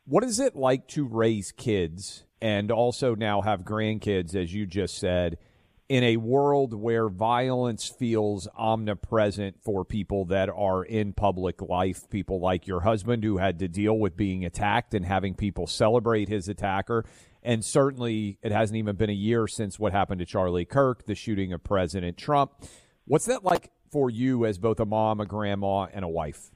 What is it like to raise kids and also now have grandkids, as you just said, in a world where violence feels omnipresent for people that are in public life, people like your husband who had to deal with being attacked and having people celebrate his attacker? And certainly it hasn't even been a year since what happened to Charlie Kirk, the shooting of President Trump. What's that like for you as both a mom, a grandma, and a wife?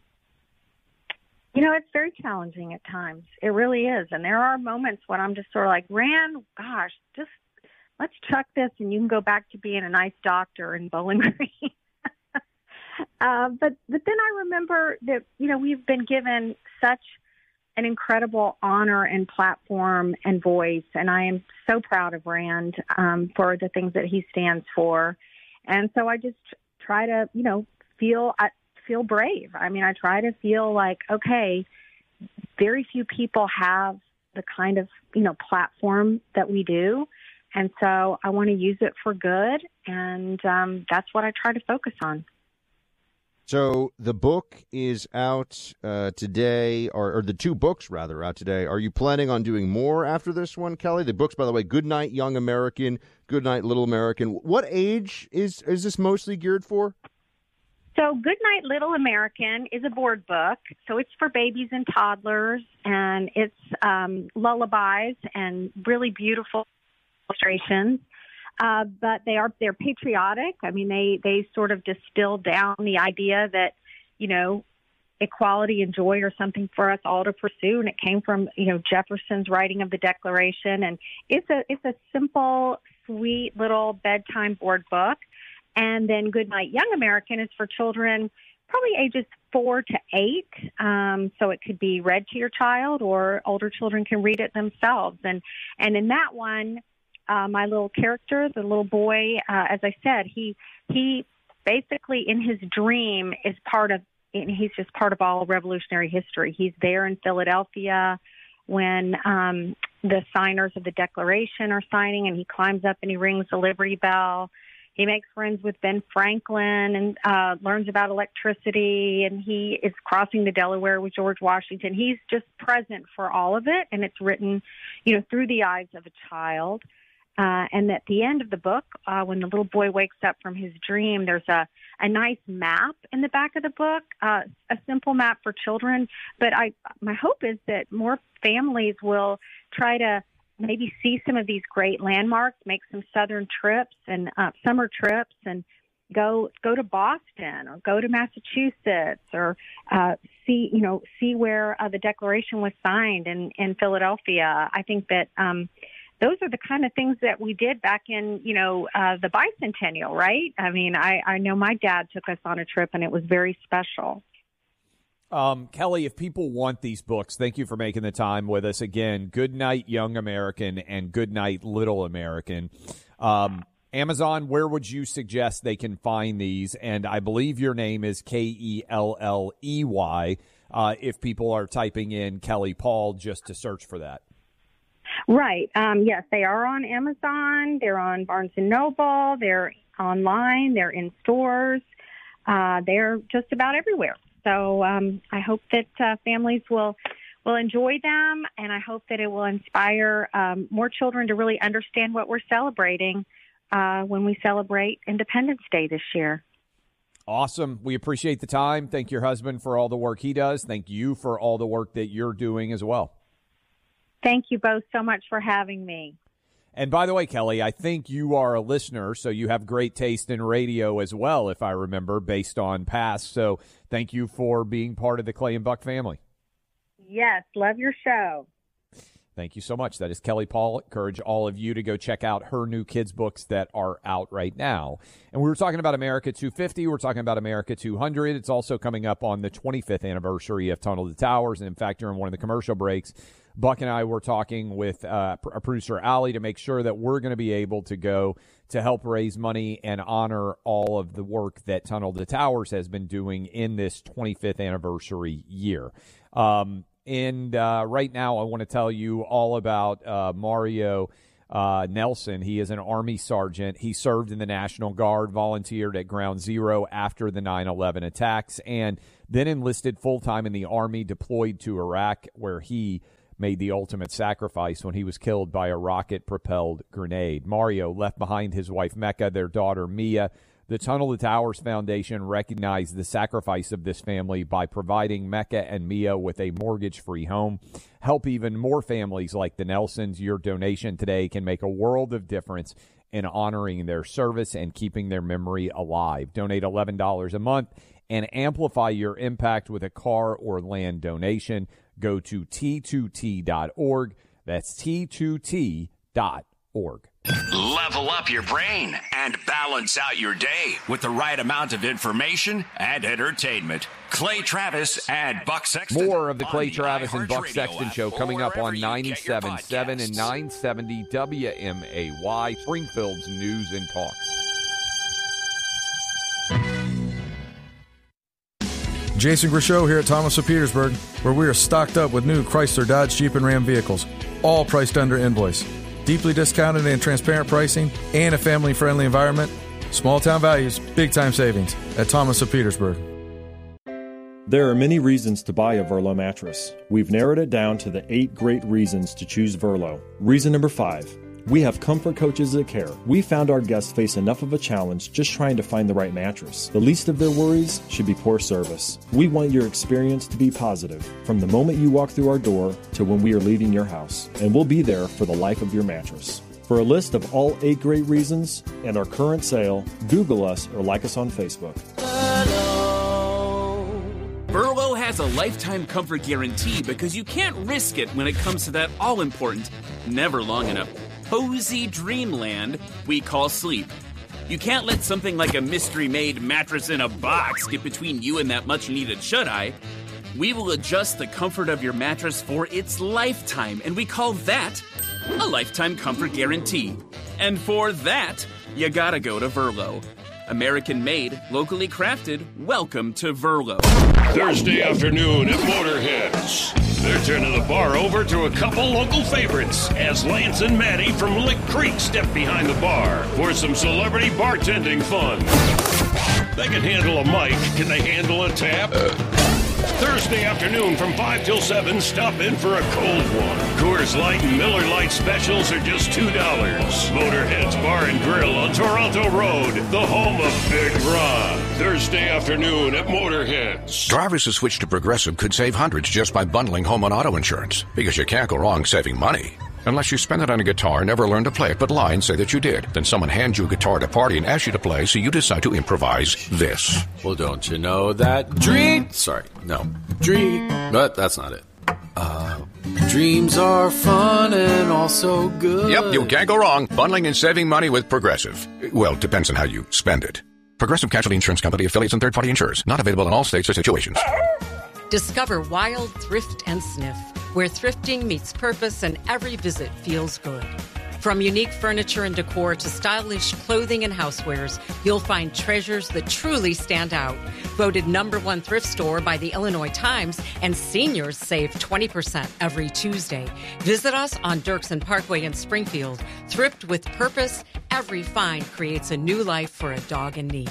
It's very challenging at times. It really is. And there are moments when I'm just sort of like, Rand, gosh, just let's chuck this and you can go back to being a nice doctor in Bowling Green. But then I remember that, we've been given such an incredible honor and platform and voice. And I am so proud of Rand for the things that he stands for. And so I just try to, feel brave. I mean, I try to feel like, okay, very few people have the kind of, platform that we do. And so I want to use it for good. And that's what I try to focus on. So the book is out today, or the two books, rather, out today. Are you planning on doing more after this one, Kelly? The books, by the way, Goodnight Young American, Goodnight Little American. What age is this mostly geared for? So Goodnight Little American is a board book. So it's for babies and toddlers, and it's lullabies and really beautiful illustrations. But they're patriotic. I mean, they sort of distill down the idea that, equality and joy are something for us all to pursue. And it came from, Jefferson's writing of the Declaration. And it's a simple, sweet little bedtime board book. And then Goodnight Young American is for children probably ages 4 to 8. So it could be read to your child, or older children can read it themselves. And in that one, my little character, the little boy, as I said, he basically in his dream is he's just part of all revolutionary history. He's there in Philadelphia when the signers of the Declaration are signing, and he climbs up and he rings the Liberty Bell. He makes friends with Ben Franklin and learns about electricity, and he is crossing the Delaware with George Washington. He's just present for all of it, and it's written, through the eyes of a child. And at the end of the book, when the little boy wakes up from his dream, there's a nice map in the back of the book, a simple map for children. But my hope is that more families will try to maybe see some of these great landmarks, make some southern trips and summer trips, and go to Boston or go to Massachusetts, or see where the Declaration was signed in Philadelphia. I think that those are the kind of things that we did back in, the bicentennial, right? I mean, I know my dad took us on a trip, and it was very special. Kelly, if people want these books, thank you for making the time with us again. Goodnight Young American and Goodnight Little American. Amazon, where would you suggest they can find these? And I believe your name is Kelley, if people are typing in Kelly Paul just to search for that. Right. Yes, they are on Amazon. They're on Barnes & Noble. They're online. They're in stores. They're just about everywhere. So I hope that families will enjoy them, and I hope that it will inspire more children to really understand what we're celebrating when we celebrate Independence Day this year. Awesome. We appreciate the time. Thank your husband for all the work he does. Thank you for all the work that you're doing as well. Thank you both so much for having me. And by the way, Kelly, I think you are a listener, so you have great taste in radio as well, if I remember, based on past. So thank you for being part of the Clay and Buck family. Yes, love your show. Thank you so much. That is Kelly Paul. Encourage all of you to go check out her new kids' books that are out right now. And we were talking about America 250. We're talking about America 200. It's also coming up on the 25th anniversary of Tunnel to Towers. And in fact, during one of the commercial breaks, Buck and I were talking with producer Allie to make sure that we're going to be able to go to help raise money and honor all of the work that Tunnel to Towers has been doing in this 25th anniversary year. And right now I want to tell you all about Mario Nelson. He is an Army sergeant. He served in the National Guard, volunteered at Ground Zero after the 9/11 attacks, and then enlisted full-time in the Army, deployed to Iraq, where he made the ultimate sacrifice when he was killed by a rocket-propelled grenade. Mario left behind his wife Mecca, their daughter Mia. The Tunnel to Towers Foundation recognized the sacrifice of this family by providing Mecca and Mia with a mortgage-free home. Help even more families like the Nelsons. Your donation today can make a world of difference in honoring their service and keeping their memory alive. Donate $11 a month and amplify your impact with a car or land donation. Go to T2T.org. That's T2T.org. Level up your brain and balance out your day with the right amount of information and entertainment. Clay Travis and Buck Sexton. More of the Clay Travis and Buck Sexton Show coming up on 97.7 and 970 WMAY, Springfield's News and Talk. Jason Grishow here at Thomas of Petersburg, where we are stocked up with new Chrysler, Dodge, Jeep, and Ram vehicles, all priced under invoice. Deeply discounted and transparent pricing, and a family-friendly environment. Small town values, big time savings at Thomas of Petersburg. There are many reasons to buy a Verlo mattress. We've narrowed it down to the 8 great reasons to choose Verlo. Reason number 5. We have comfort coaches that care. We found our guests face enough of a challenge just trying to find the right mattress. The least of their worries should be poor service. We want your experience to be positive, from the moment you walk through our door to when we are leaving your house, and we'll be there for the life of your mattress. For a list of all 8 great reasons and our current sale, Google us or like us on Facebook. Verlo has a lifetime comfort guarantee because you can't risk it when it comes to that all-important, never long enough, cozy dreamland we call sleep. You can't let something like a mystery-made mattress in a box get between you and that much-needed shut-eye. We will adjust the comfort of your mattress for its lifetime, and we call that a lifetime comfort guarantee. And for that, you gotta go to Verlo. American-made, locally crafted, welcome to Verlo. Thursday afternoon at Motorheads. They're turning the bar over to a couple local favorites as Lance and Maddie from Lick Creek step behind the bar for some celebrity bartending fun. They can handle a mic. Can they handle a tap? Thursday afternoon from 5 till 7, stop in for a cold one. Coors Light and Miller Lite specials are just $2. Motorhead's Bar and Grill on Toronto Road, the home of Big Ron. Thursday afternoon at Motorhead's. Drivers who switch to Progressive could save hundreds just by bundling home and auto insurance, because you can't go wrong saving money. Unless you spend it on a guitar, never learn to play it, but lie and say that you did. Then someone hands you a guitar at a party and asks you to play, so you decide to improvise this. Well, don't you know that but that's not it. Dreams are fun and also good. Yep, you can't go wrong bundling and saving money with Progressive. Well, depends on how you spend it. Progressive Casualty Insurance Company, affiliates, and third-party insurers. Not available in all states or situations. Discover Wild Thrift and Sniff, where thrifting meets purpose and every visit feels good. From unique furniture and decor to stylish clothing and housewares, you'll find treasures that truly stand out. Voted #1 thrift store by the Illinois Times, and seniors save 20% every Tuesday. Visit us on Dirksen Parkway in Springfield. Thrift with purpose. Every find creates a new life for a dog in need.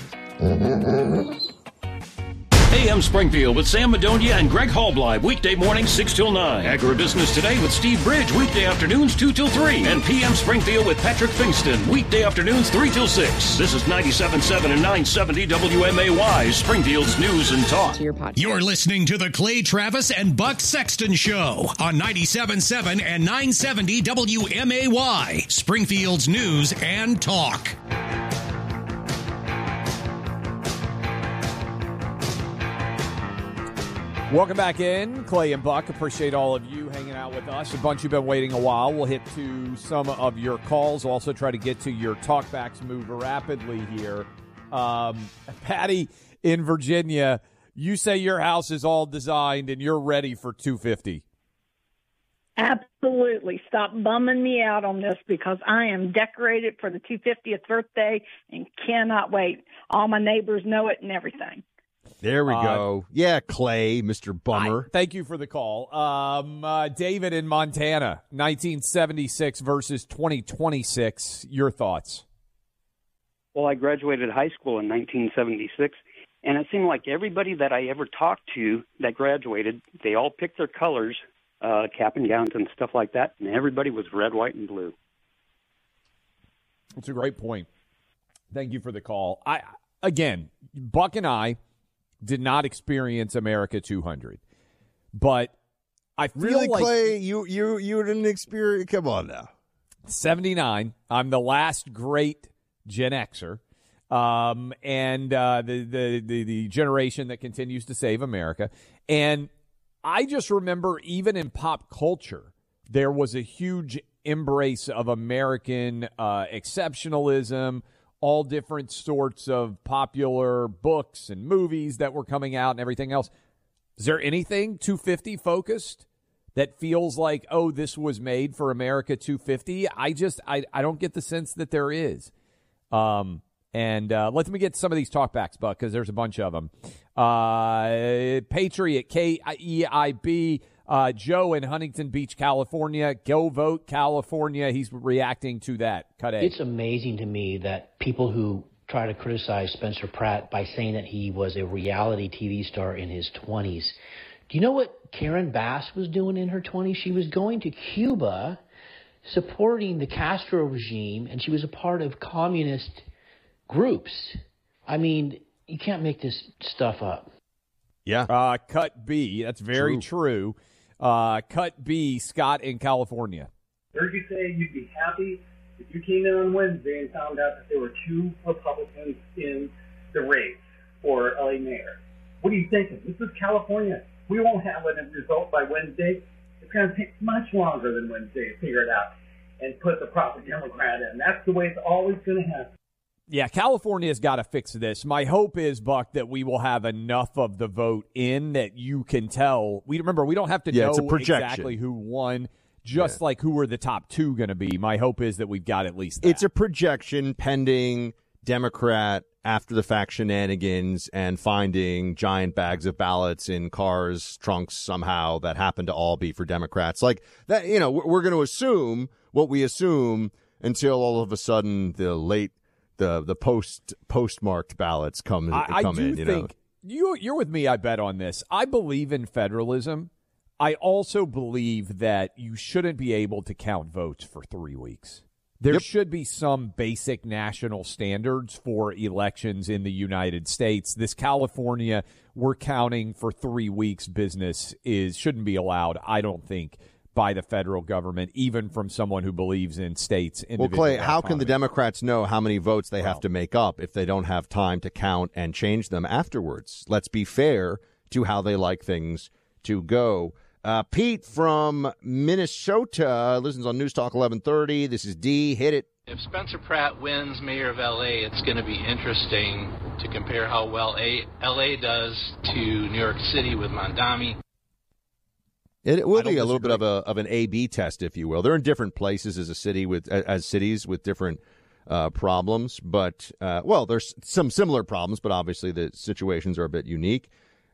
AM Springfield with Sam Madonia and Greg Halbleib, weekday mornings 6 till 9. Agribusiness Today with Steve Bridge, weekday afternoons 2 till 3. And PM Springfield with Patrick Fingston, weekday afternoons 3 till 6. This is 97.7 and 970 WMAY, Springfield's News and Talk. You're listening to the Clay Travis and Buck Sexton Show on 97.7 and 970 WMAY, Springfield's News and Talk. Welcome back in, Clay and Buck. Appreciate all of you hanging out with us. A bunch you've been waiting a while. We'll hit to some of your calls. We'll also try to get to your talkbacks. Move rapidly here. Patty in Virginia, you say your house is all designed and you're ready for 250. Absolutely. Stop bumming me out on this because I am decorated for the 250th birthday and cannot wait. All my neighbors know it and everything. There we go. Yeah, Clay, Mr. Bummer. Thank you for the call. David in Montana, 1976 versus 2026. Your thoughts? Well, I graduated high school in 1976, and it seemed like everybody that I ever talked to that graduated, they all picked their colors cap and gowns and stuff like that, and everybody was red, white, and blue. That's a great point. Thank you for the call. Again, Buck and I did not experience America 200, but I feel really, like Clay, you didn't experience. Come on now. 79. I'm the last great Gen Xer, and the generation that continues to save America. And I just remember, even in pop culture, there was a huge embrace of American exceptionalism, all different sorts of popular books and movies that were coming out and everything else. Is there anything 250 focused that feels like, oh, this was made for America 250? I don't get the sense that there is. Let me get some of these talkbacks, Buck, because there's a bunch of them. Patriot, KEIB, Joe in Huntington Beach, California. Go vote California. He's reacting to that. Cut A. It's amazing to me that people who try to criticize Spencer Pratt by saying that he was a reality TV star in his 20s. Do you know what Karen Bass was doing in her 20s? She was going to Cuba, supporting the Castro regime, and she was a part of communist groups. I mean, you can't make this stuff up. Yeah. Cut B. That's very true. Cut B, Scott in California. Heard you say you'd be happy if you came in on Wednesday and found out that there were 2 Republicans in the race for LA mayor. What are you thinking? This is California. We won't have a result by Wednesday. It's going to take much longer than Wednesday to figure it out and put the proper Democrat in. That's the way it's always going to happen. Yeah, California's got to fix this. My hope is, Buck, that we will have enough of the vote in that you can tell. We don't have to know exactly who won, just like who were the top 2 going to be. My hope is that we've got at least that. It's a projection pending Democrat after-the-fact shenanigans and finding giant bags of ballots in cars, trunks somehow that happen to all be for Democrats. Like that, we're going to assume what we assume until all of a sudden the postmarked ballots come in. I think you're with me, I bet, on this. I believe in federalism. I also believe that you shouldn't be able to count votes for 3 weeks. There should be some basic national standards for elections in the United States. This California, we're counting for 3 weeks business shouldn't be allowed, I don't think, by the federal government, even from someone who believes in states' individual Well, Clay, how autonomy. can the Democrats know how many votes they have to make up if they don't have time to count and change them afterwards? Let's be fair to how they like things to go. Pete from Minnesota listens on News Talk 1130. This is D. Hit it. If Spencer Pratt wins mayor of L.A., it's going to be interesting to compare how well L.A. does to New York City with Mondami. It will be a little bit of an A/B test, if you will. They're in different places as cities with different problems, but there's some similar problems, but obviously the situations are a bit unique,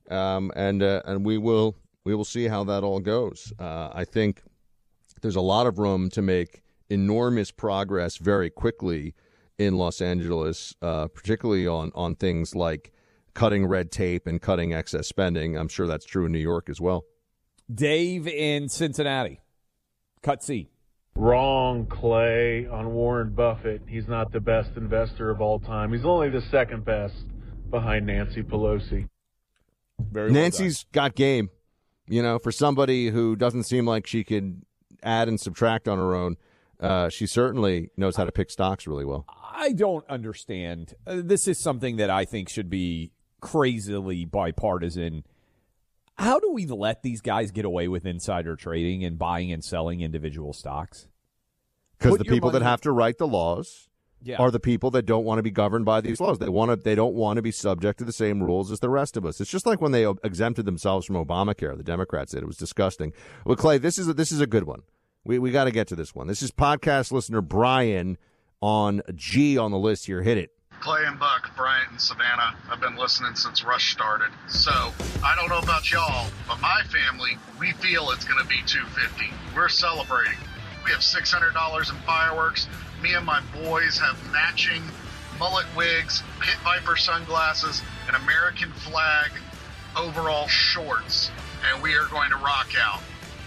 and we will see how that all goes. I think there's a lot of room to make enormous progress very quickly in Los Angeles, particularly on things like cutting red tape and cutting excess spending. I'm sure that's true in New York as well. Dave in Cincinnati. Cut C. Wrong, Clay, on Warren Buffett. He's not the best investor of all time. He's only the second best behind Nancy Pelosi. Nancy's got game. For somebody who doesn't seem like she could add and subtract on her own, she certainly knows how to pick stocks really well. I don't understand. This is something that I think should be crazily bipartisan. How do we let these guys get away with insider trading and buying and selling individual stocks? Because the people that have to write the laws are the people that don't want to be governed by these laws. They don't want to be subject to the same rules as the rest of us. It's just like when they exempted themselves from Obamacare. The Democrats did. It was disgusting. Well, Clay, this is a good one. We got to get to this one. This is podcast listener Brian on G on the list here. Hit it. Clay and Buck, Bryant and Savannah. I've been listening since Rush started. So, I don't know about y'all, but my family, we feel it's going to be $250. We're celebrating. We have $600 in fireworks. Me and my boys have matching mullet wigs, Pit Viper sunglasses, an American flag overall shorts, and we are going to rock out.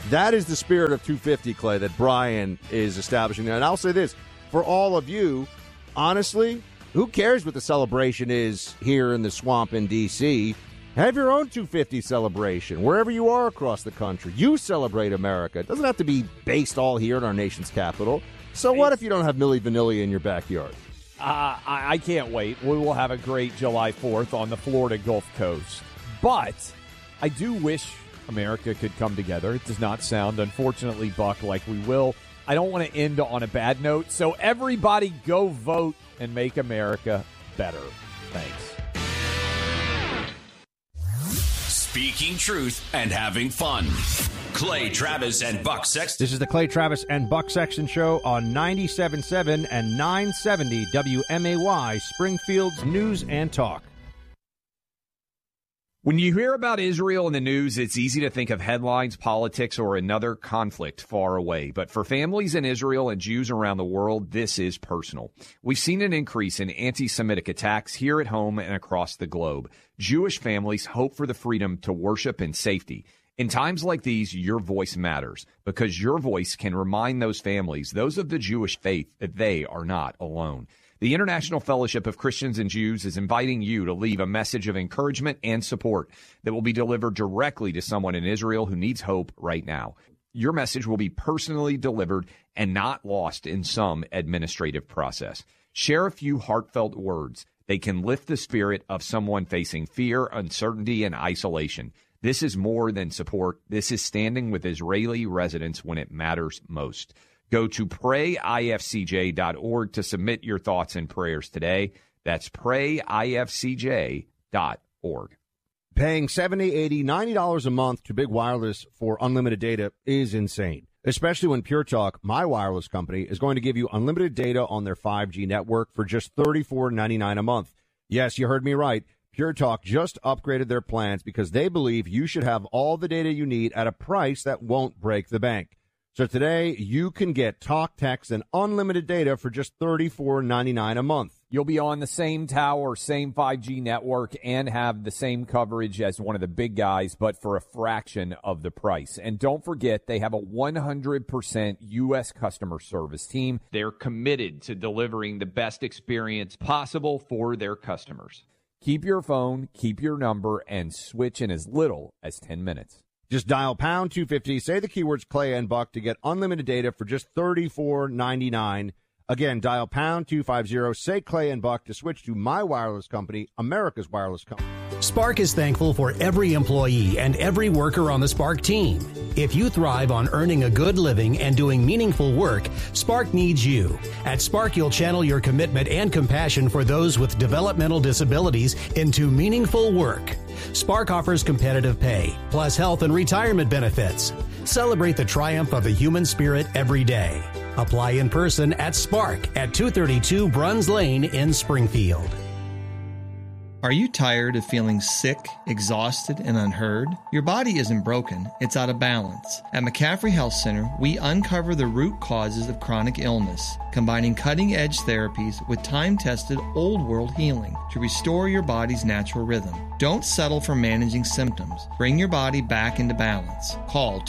That is the spirit of 250, Clay, that Brian is establishing there. And I'll say this, for all of you, honestly, who cares what the celebration is here in the swamp in D.C.? Have your own 250 celebration wherever you are across the country. You celebrate America. It doesn't have to be based all here in our nation's capital. So what if you don't have Milli Vanilli in your backyard? I can't wait. We will have a great July 4th on the Florida Gulf Coast. But I do wish America could come together. It does not sound, unfortunately, Buck, like we will. I don't want to end on a bad note. So everybody go vote and make America better. Thanks. Speaking truth and having fun. Clay Travis and Buck Sexton. This is the Clay Travis and Buck Sexton Show on 97.7 and 970 WMAY, Springfield's News and Talk. When you hear about Israel in the news, it's easy to think of headlines, politics, or another conflict far away. But for families in Israel and Jews around the world, this is personal. We've seen an increase in anti-Semitic attacks here at home and across the globe. Jewish families hope for the freedom to worship in safety. In times like these, your voice matters because your voice can remind those families, those of the Jewish faith, that they are not alone. The International Fellowship of Christians and Jews is inviting you to leave a message of encouragement and support that will be delivered directly to someone in Israel who needs hope right now. Your message will be personally delivered and not lost in some administrative process. Share a few heartfelt words. They can lift the spirit of someone facing fear, uncertainty, and isolation. This is more than support. This is standing with Israeli residents when it matters most. Go to prayifcj.org to submit your thoughts and prayers today. That's prayifcj.org. Paying $70, $80, $90 a month to Big Wireless for unlimited data is insane, especially when Pure Talk, my wireless company, is going to give you unlimited data on their 5G network for just $34.99 a month. Yes, you heard me right. Pure Talk just upgraded their plans because they believe you should have all the data you need at a price that won't break the bank. So today, you can get talk, text, and unlimited data for just $34.99 a month. You'll be on the same tower, same 5G network, and have the same coverage as one of the big guys, but for a fraction of the price. And don't forget, they have a 100% U.S. customer service team. They're committed to delivering the best experience possible for their customers. Keep your phone, keep your number, and switch in as little as 10 minutes. Just dial pound 250, say the keywords Clay and Buck to get unlimited data for just $34.99. Again, dial pound 250, say Clay and Buck to switch to my wireless company, America's wireless company. Spark is thankful for every employee and every worker on the Spark team. If you thrive on earning a good living and doing meaningful work, Spark needs you. At Spark, you'll channel your commitment and compassion for those with developmental disabilities into meaningful work. Spark offers competitive pay, plus health and retirement benefits. Celebrate the triumph of the human spirit every day. Apply in person at Spark at 232 Bruns Lane in Springfield. Are you tired of feeling sick, exhausted, and unheard? Your body isn't broken, it's out of balance. At McCaffrey Health Center, we uncover the root causes of chronic illness, combining cutting-edge therapies with time-tested old-world healing to restore your body's natural rhythm. Don't settle for managing symptoms. Bring your body back into balance. Call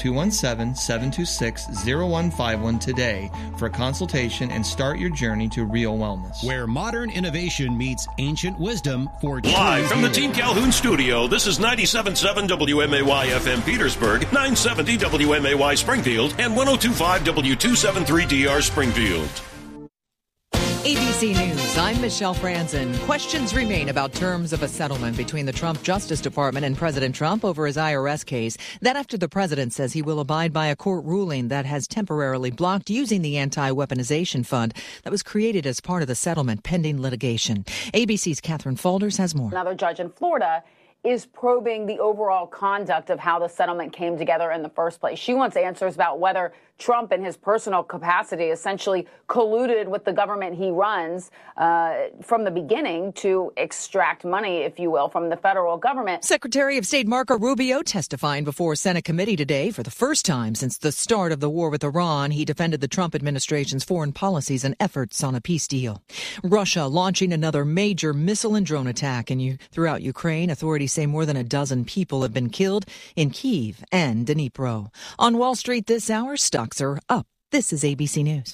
217-726-0151 today for a consultation and start your journey to real wellness. Where modern innovation meets ancient wisdom for Live from the Team Calhoun studio, this is 97.7 WMAY FM Petersburg, 970 WMAY Springfield, and 102.5 W273DR Springfield. ABC News, I'm Michelle Franzen. Questions remain about terms of a settlement between the Trump Justice Department and President Trump over his IRS case. That after the president says he will abide by a court ruling that has temporarily blocked using the anti-weaponization fund that was created as part of the settlement pending litigation. ABC's Catherine Faulders has more. Another judge in Florida is probing the overall conduct of how the settlement came together in the first place. She wants answers about whether Trump, in his personal capacity, essentially colluded with the government he runs from the beginning to extract money, if you will, from the federal government. Secretary of State Marco Rubio testifying before a Senate committee today for the first time since the start of the war with Iran. He defended the Trump administration's foreign policies and efforts on a peace deal. Russia launching another major missile and drone attack throughout Ukraine. Authorities Authorities say more than a dozen people have been killed in Kyiv and Dnipro. On Wall Street this hour, stocks are up. This is ABC News.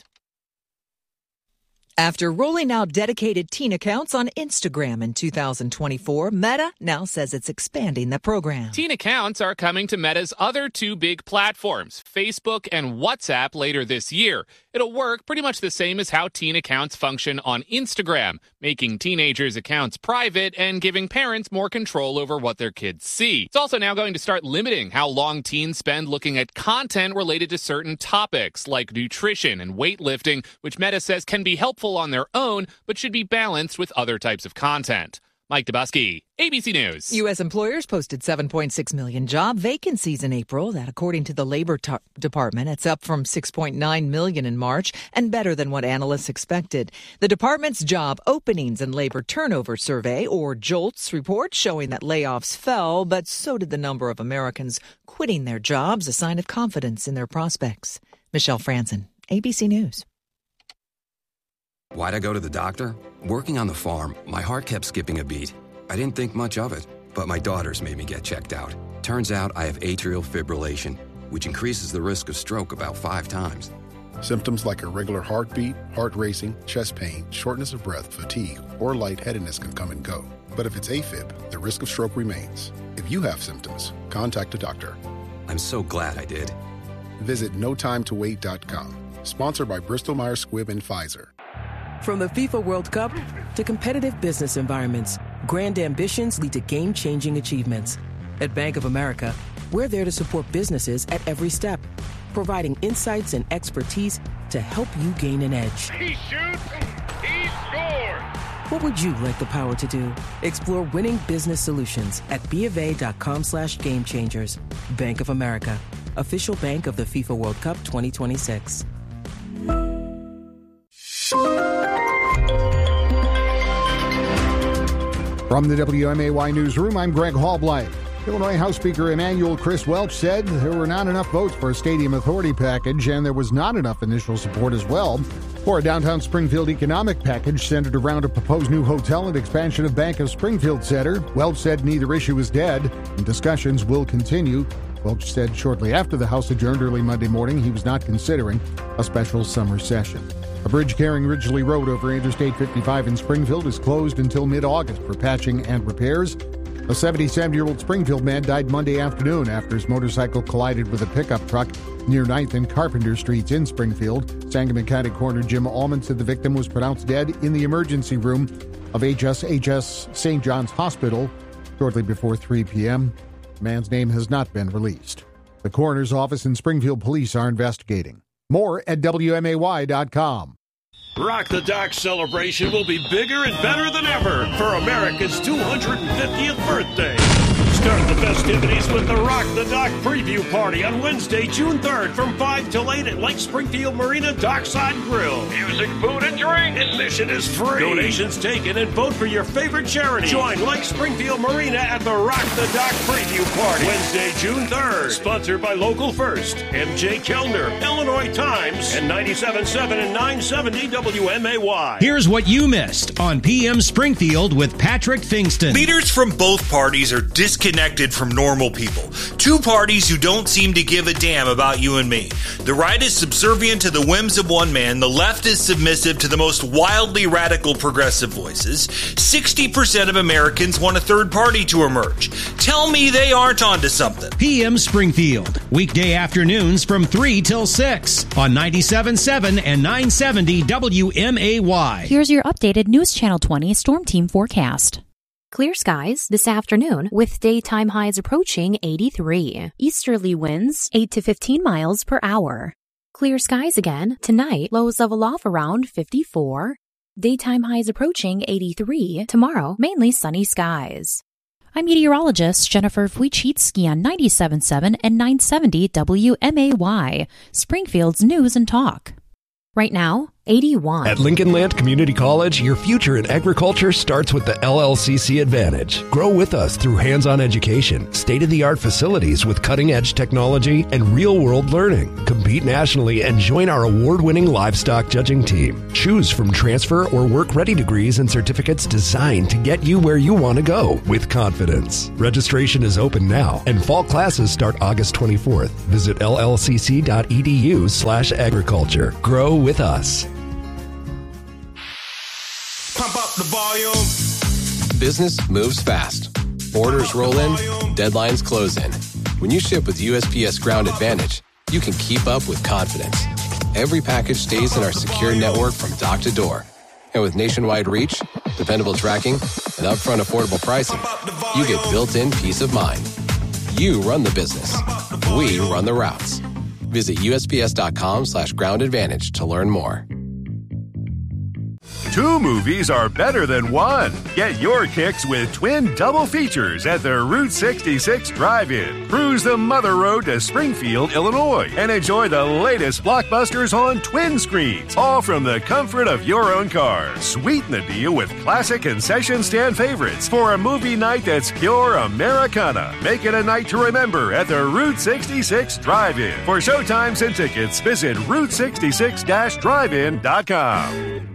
After rolling out dedicated teen accounts on Instagram in 2024, Meta now says it's expanding the program. Teen accounts are coming to Meta's other two big platforms, Facebook and WhatsApp, later this year. It'll work pretty much the same as how teen accounts function on Instagram, making teenagers' accounts private and giving parents more control over what their kids see. It's also now going to start limiting how long teens spend looking at content related to certain topics, like nutrition and weightlifting, which Meta says can be helpful on their own, but should be balanced with other types of content. Mike Dubusky, ABC News. U.S. employers posted 7.6 million job vacancies in April. That, according to the Labor Department, it's up from 6.9 million in March and better than what analysts expected. The department's job openings and labor turnover survey, or JOLTS, report showing that layoffs fell, but so did the number of Americans quitting their jobs, a sign of confidence in their prospects. Michelle Franzen, ABC News. Why'd I go to the doctor? Working on the farm, my heart kept skipping a beat. I didn't think much of it, but my daughters made me get checked out. Turns out I have atrial fibrillation, which increases the risk of stroke about 5 times. Symptoms like irregular heartbeat, heart racing, chest pain, shortness of breath, fatigue, or lightheadedness can come and go. But if it's AFib, the risk of stroke remains. If you have symptoms, contact a doctor. I'm so glad I did. Visit notimetowait.com. Sponsored by Bristol-Myers Squibb and Pfizer. From the FIFA World Cup to competitive business environments, grand ambitions lead to game-changing achievements. At Bank of America, we're there to support businesses at every step, providing insights and expertise to help you gain an edge. He shoots, he scores! What would you like the power to do? Explore winning business solutions at BofA.com/gamechangers. Bank of America, official bank of the FIFA World Cup 2026. From the WMAY newsroom, I'm Greg Hallblight. Illinois House Speaker Emanuel Chris Welch said there were not enough votes for a stadium authority package, and there was not enough initial support as well for a downtown Springfield economic package centered around a proposed new hotel and expansion of Bank of Springfield Center. Welch said neither issue is dead, and discussions will continue. Welch said shortly after the House adjourned early Monday morning he was not considering a special summer session. A bridge carrying Ridgely Road over Interstate 55 in Springfield is closed until mid-August for patching and repairs. A 77-year-old Springfield man died Monday afternoon after his motorcycle collided with a pickup truck near 9th and Carpenter Streets in Springfield. Sangamon County Coroner Jim Allman said the victim was pronounced dead in the emergency room of HSHS St. John's Hospital shortly before 3 p.m. The man's name has not been released. The coroner's office and Springfield police are investigating. More at WMAY.com. Rock the Dock celebration will be bigger and better than ever for America's 250th birthday. Start the festivities with the Rock the Dock preview party on Wednesday, June 3rd from 5 till 8 at Lake Springfield Marina Dockside Grill. Music, food, and drink. Admission is free. Donations taken and vote for your favorite charity. Join Lake Springfield Marina at the Rock the Dock preview party Wednesday, June 3rd. Sponsored by Local First, MJ Kellner, Illinois Times, and 97.7 and 970 WMAY. Here's what you missed on PM Springfield with Patrick Fingston. Leaders from both parties are disconnected from normal people. Two parties who don't seem to give a damn about you and me. The right is subservient to the whims of one man. The left is submissive to the most wildly radical progressive voices. 60% of Americans want a third party to emerge. Tell me they aren't onto something. PM Springfield, weekday afternoons from 3 till 6 on 97.7 and 970 WMAY. Here's your updated News Channel 20 Storm Team forecast. Clear skies this afternoon with daytime highs approaching 83. Easterly winds 8 to 15 miles per hour. Clear skies again tonight, lows level off around 54. Daytime highs approaching 83. Tomorrow, mainly sunny skies. I'm meteorologist Jennifer Wojcicki on 97.7 and 970 WMAY, Springfield's News and Talk. Right now, 81. At Lincoln Land Community College, your future in agriculture starts with the LLCC Advantage. Grow with us through hands-on education, state-of-the-art facilities with cutting-edge technology, and real-world learning. Compete nationally and join our award-winning livestock judging team. Choose from transfer or work-ready degrees and certificates designed to get you where you want to go with confidence. Registration is open now, and fall classes start August 24th. Visit llcc.edu/agriculture. Grow with us. Pump up the volume. Business moves fast. Orders roll in, deadlines close in. When you ship with USPS Ground Advantage, you can keep up with confidence. Every package stays in our secure network from dock to door. And with nationwide reach, dependable tracking, and upfront affordable pricing, you get built-in peace of mind. You run the business. We run the routes. Visit USPS.com/Ground Advantage to learn more. Two movies are better than one. Get your kicks with twin double features at the Route 66 Drive-In. Cruise the Mother Road to Springfield, Illinois, and enjoy the latest blockbusters on twin screens, all from the comfort of your own car. Sweeten the deal with classic concession stand favorites for a movie night that's pure Americana. Make it a night to remember at the Route 66 Drive-In. For showtimes and tickets, visit Route66-Drive-In.com.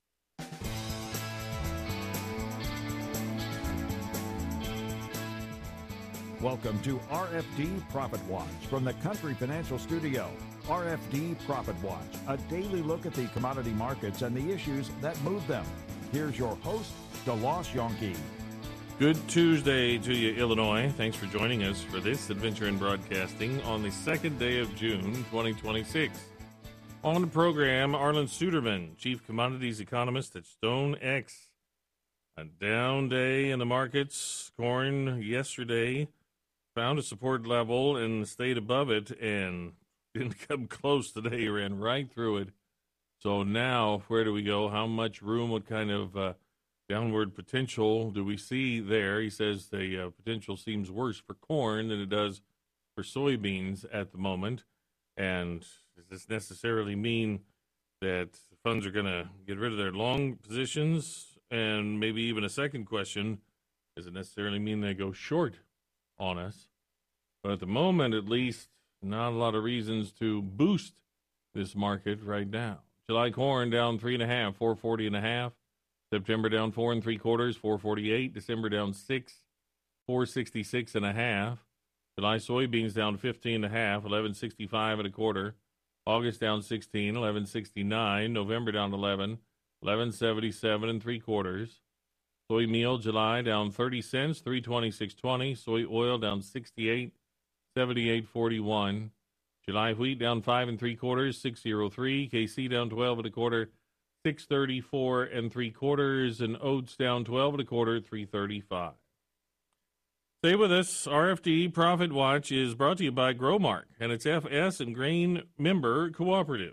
Welcome to RFD Profit Watch from the Country Financial Studio. RFD Profit Watch, a daily look at the commodity markets and the issues that move them. Here's your host, DeLoss Yonke. Good Tuesday to you, Illinois. Thanks for joining us for this adventure in broadcasting on the second day of June, 2026. On the program, Arlen Suderman, Chief Commodities Economist at StoneX. A down day in the markets. Corn yesterday found a support level and stayed above it and didn't come close today, ran right through it. So now, where do we go? How much room, what kind of downward potential do we see there? He says the potential seems worse for corn than it does for soybeans at the moment. And does this necessarily mean that funds are going to get rid of their long positions? And maybe even a second question, does it necessarily mean they go short on us? But at the moment, at least, not a lot of reasons to boost this market right now. July corn down 3.5, 440.5. September down 4 3/4, 448. December down 6, 466.5. July soybeans down 15.5, 1165 1/4. August down 16, 1169. November down 11, 1177 3/4. Soy meal July down 30 cents, 326.20. Soy oil down 68, 78.41. July wheat down 5 3/4, 603. KC down 12 1/4, 634 3/4, and oats down 12 1/4, 335. Stay with us. RFD Profit Watch is brought to you by Growmark and its FS and Grain member cooperative.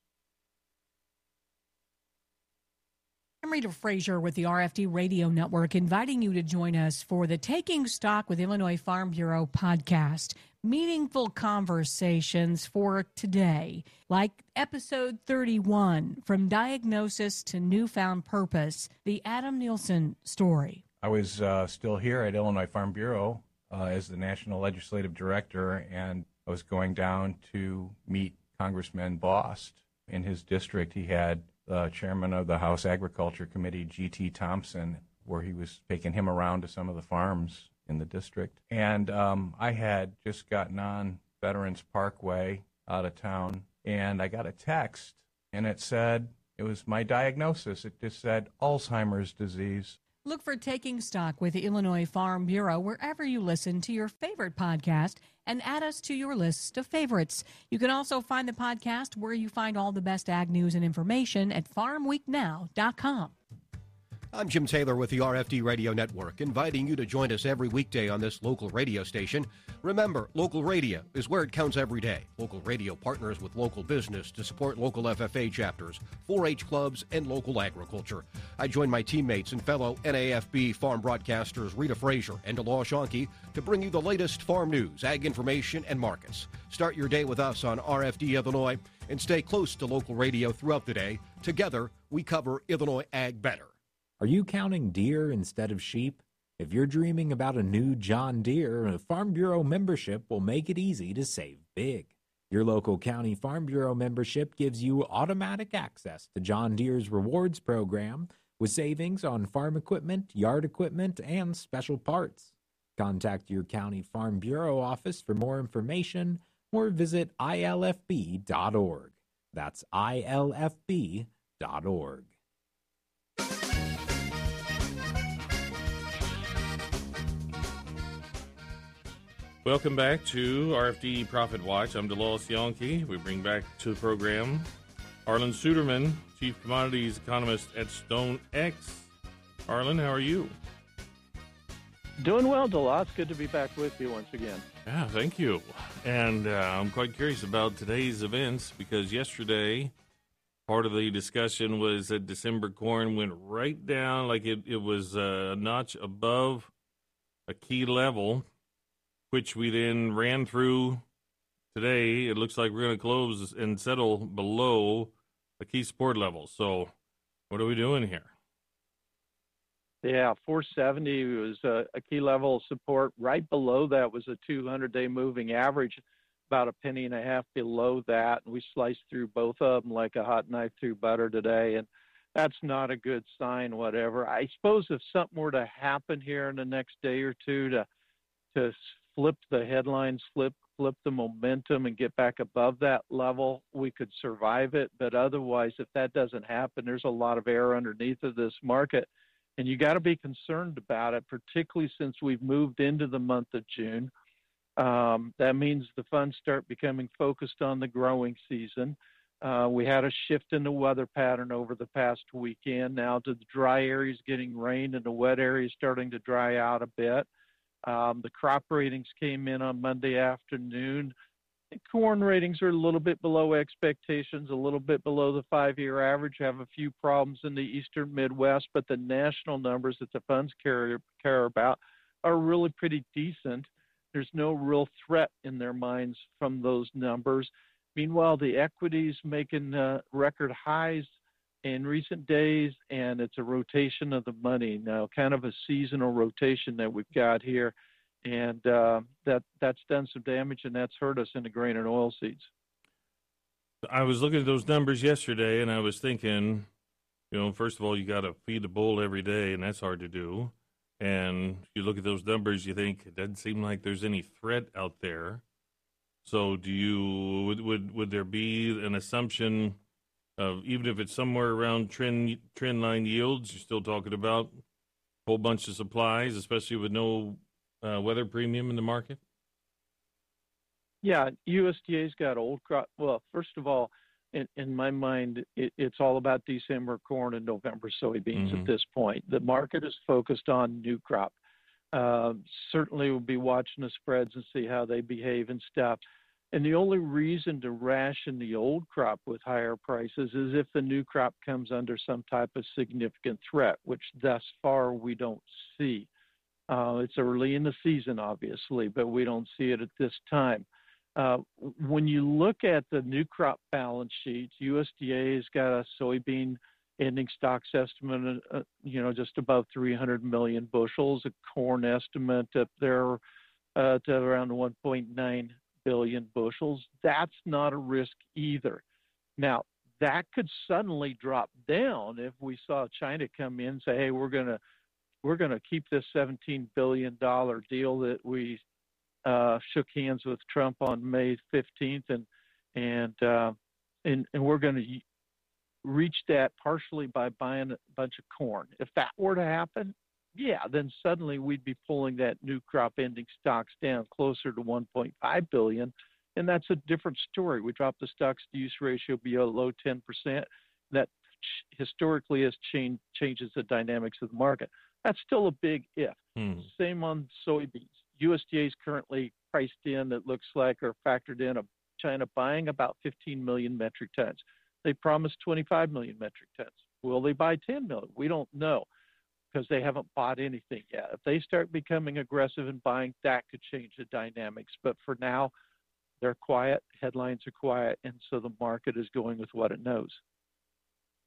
I'm Rita Frazier with the RFD Radio Network, inviting you to join us for the Taking Stock with Illinois Farm Bureau podcast. Meaningful conversations for today, like episode 31, From Diagnosis to Newfound Purpose, the Adam Nielsen story. I was still here at Illinois Farm Bureau as the National Legislative Director, and I was going down to meet Congressman Bost. In his district, he had the chairman of the House Agriculture Committee, G.T. Thompson, where he was taking him around to some of the farms in the district. And I had just gotten on Veterans Parkway out of town, and I got a text, and it said, it was my diagnosis. It just said Alzheimer's disease. Look for Taking Stock with the Illinois Farm Bureau wherever you listen to your favorite podcast and add us to your list of favorites. You can also find the podcast where you find all the best ag news and information at farmweeknow.com. I'm Jim Taylor with the RFD Radio Network, inviting you to join us every weekday on this local radio station. Remember, local radio is where it counts every day. Local radio partners with local business to support local FFA chapters, 4-H clubs, and local agriculture. I join my teammates and fellow NAFB farm broadcasters Rita Frazier and DeLaw Shonke to bring you the latest farm news, ag information, and markets. Start your day with us on RFD Illinois and stay close to local radio throughout the day Together, we cover Illinois Ag better. Are you counting deer instead of sheep? If you're dreaming about a new John Deere, a Farm Bureau membership will make it easy to save big. Your local county Farm Bureau membership gives you automatic access to John Deere's rewards program with savings on farm equipment, yard equipment, and special parts. Contact your county Farm Bureau office for more information or visit ilfb.org. That's ilfb.org. Welcome back to RFD Profit Watch. I'm DeLawes Yonke. We bring back to the program Arlan Suderman, Chief Commodities Economist at StoneX. Arlan, how are you? Doing well, DeLawes. Good to be back with you once again. Yeah, thank you. And I'm quite curious about today's events because yesterday part of the discussion was that December corn went right down like it was a notch above a key level, which we then ran through today. It looks like we're going to close and settle below a key support level. So what are we doing here? Yeah, 470 was a key level of support. Right below that was a 200-day moving average, about a penny and a half below that. And we sliced through both of them like a hot knife through butter today. And that's not a good sign, whatever. I suppose if something were to happen here in the next day or two to flip the headlines, flip the momentum and get back above that level, we could survive it. But otherwise, if that doesn't happen, there's a lot of air underneath of this market. And you got to be concerned about it, particularly since we've moved into the month of June. That means the funds start becoming focused on the growing season. We had a shift in the weather pattern over the past weekend. Now to the dry areas getting rain and the wet areas starting to dry out a bit. The crop ratings came in on Monday afternoon. Corn ratings are a little bit below expectations, a little bit below the 5-year average, have a few problems in the eastern Midwest, but the national numbers that the funds care about are really pretty decent. There's no real threat in their minds from those numbers. Meanwhile, the equities making record highs in recent days, and it's a rotation of the money now, kind of a seasonal rotation that we've got here. And that's done some damage, and that's hurt us in the grain and oil seeds. I was looking at those numbers yesterday, and I was thinking, first of all, you got to feed the bull every day, and that's hard to do. And you look at those numbers, you think it doesn't seem like there's any threat out there. So would there be an assumption of, even if it's somewhere around trend line yields, you're still talking about a whole bunch of supplies, especially with no weather premium in the market? Yeah, USDA's got old crop. Well, first of all, in my mind, it's all about December corn and November soybeans at this point. The market is focused on new crop. Certainly we'll be watching the spreads and see how they behave and stuff. And the only reason to ration the old crop with higher prices is if the new crop comes under some type of significant threat, which thus far we don't see. It's early in the season, obviously, but we don't see it at this time. When you look at the new crop balance sheets, USDA has got a soybean ending stocks estimate, just above 300 million bushels, a corn estimate up there to around 1.9 billion bushels. That's not a risk either. Now, that could suddenly drop down if we saw China come in and say, hey, we're going to keep this $17 billion deal that we shook hands with Trump on May 15th, and we're going to reach that partially by buying a bunch of corn. If that were to happen, then suddenly we'd be pulling that new crop ending stocks down closer to 1.5 billion, and that's a different story. We dropped the stocks to use ratio below 10%. That historically changes the dynamics of the market. That's still a big if. Same on soybeans. USDA is currently priced in, it looks like, or factored in of China buying about 15 million metric tons. They promised 25 million metric tons. Will they buy 10 million? We don't know because they haven't bought anything yet. If they start becoming aggressive in buying, that could change the dynamics. But for now, they're quiet, headlines are quiet, and so the market is going with what it knows.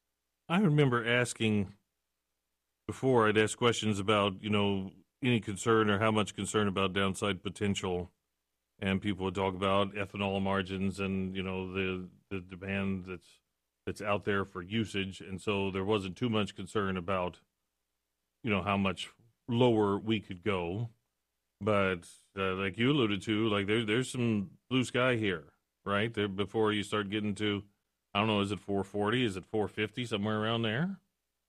I remember asking before, I'd ask questions about, any concern or how much concern about downside potential. And people would talk about ethanol margins and, the demand that's out there for usage. And so there wasn't too much concern about, how much lower we could go. But like you alluded to, like there's some blue sky here, right? There before you start getting to, I don't know, is it 440? Is it 450? Somewhere around there?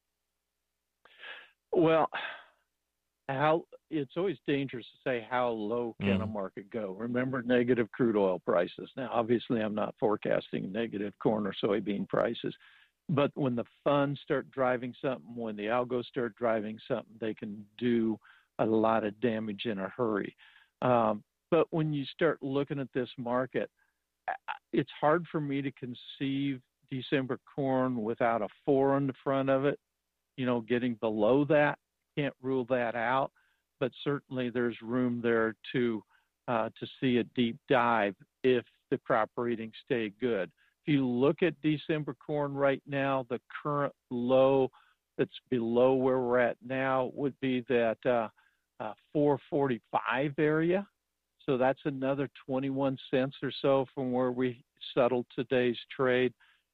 Well, it's always dangerous to say how low can a market go. Remember negative crude oil prices. Now, obviously, I'm not forecasting negative corn or soybean prices, but when the funds start driving something, when the algos start driving something, they can do a lot of damage in a hurry. But when you start looking at this market, it's hard for me to conceive December corn without a 4 on the front of it. Getting below that, can't rule that out, but certainly there's room there to see a deep dive if the crop readings stay good. If you look at December corn right now, the current low that's below where we're at now would be that 445 area. So that's another 21 cents or so from where we settled today's trade.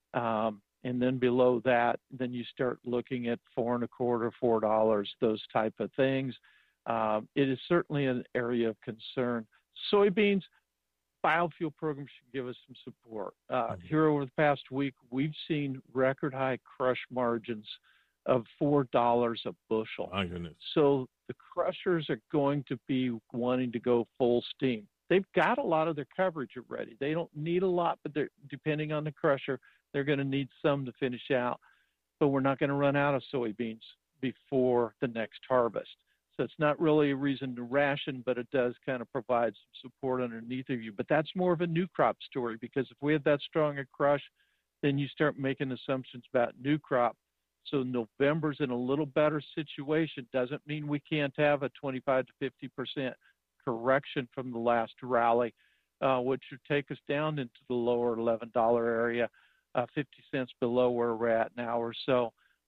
And then below that, then you start looking at $4.25, $4, those type of things. It is certainly an area of concern. Soybeans, biofuel programs should give us some support. Here over the past week, we've seen record high crush margins of $4 a bushel. My goodness. So the crushers are going to be wanting to go full steam. They've got a lot of their coverage already. They don't need a lot, but they're depending on the crusher, they're going to need some to finish out. But we're not going to run out of soybeans before the next harvest. So it's not really a reason to ration, but it does kind of provide some support underneath of you. But that's more of a new crop story, because if we have that strong a crush, then you start making assumptions about new crop. So November's in a little better situation. Doesn't mean we can't have a 25 to 50% correction from the last rally, which would take us down into the lower $11 area, 50 cents below where we're at now or so.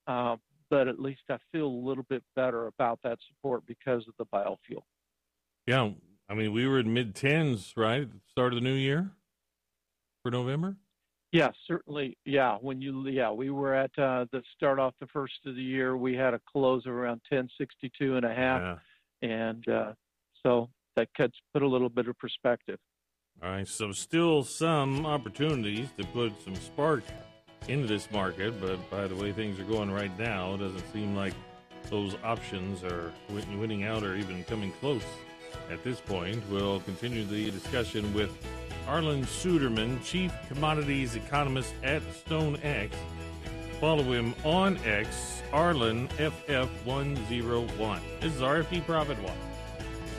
But at least I feel a little bit better about that support because of the biofuel. Yeah. I mean, we were in mid-10s, right, at the start of the new year for November? Yeah, certainly. Yeah, we were at the start off the first of the year. We had a close around 1062 and a half. Yeah. And so that put a little bit of perspective. All right, so still some opportunities to put some spark into this market, but by the way things are going right now, it doesn't seem like those options are winning out or even coming close at this point. We'll continue the discussion with Arlan Suderman, Chief Commodities Economist at StoneX. Follow him on X, Arlan FF101. This is RFD Profit Watch.